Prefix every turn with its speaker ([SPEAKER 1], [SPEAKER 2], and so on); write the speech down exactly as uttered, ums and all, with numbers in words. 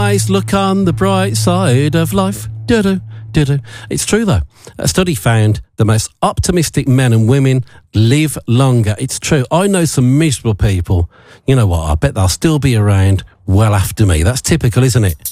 [SPEAKER 1] always look on the bright side of life. Do-do, do-do. It's true, though. A study found the most optimistic men and women live longer. It's true. I know some miserable people. You know what? I bet they'll still be around well after me. That's typical, isn't it?